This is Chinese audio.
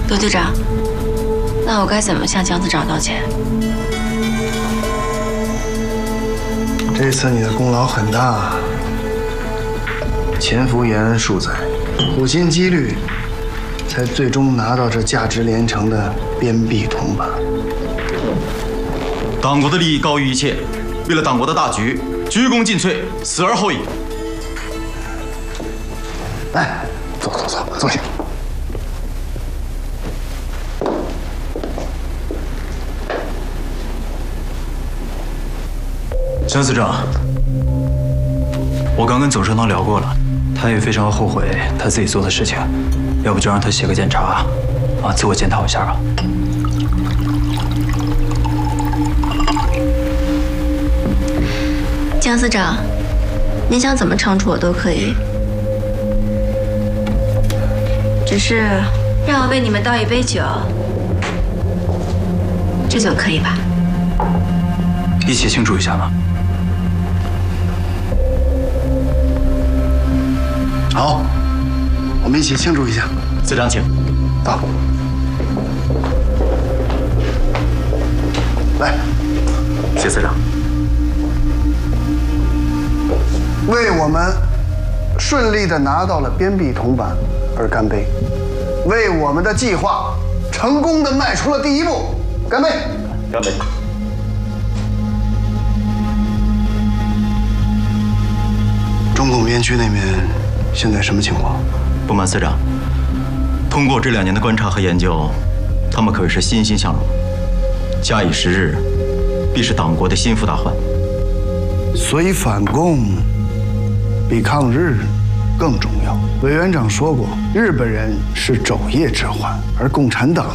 陆队长，那我该怎么向姜司长道歉？ 这次你的功劳很大，潜伏延安数载，苦心积虑，才最终拿到这价值连城的边壁铜板。 党国的利益高于一切，为了党国的大局，鞠躬尽瘁，死而后已。 来，坐，坐下。 姜司长，我刚跟总生堂聊过了，他也非常后悔他自己做的事情，要不就让他写个检查，自我检讨一下吧。 姜司长，您想怎么惩处我都可以，只是让我为你们倒一杯酒，这就可以吧？ 一起庆祝一下吧。 好，我们一起庆祝一下。 司长请。 到。来， 谢司长。 为我们顺利地拿到了边壁铜板而干杯，为我们的计划成功地迈出了第一步，干杯！ 干杯！ 中共边区那边现在什么情况？ 不瞒司长，通过这2年的观察和研究，他们可谓是欣欣向荣。假以时日，必是党国的心腹大患。 所以反共比抗日更重要。委员长说过，日本人是昼夜之患，而共产党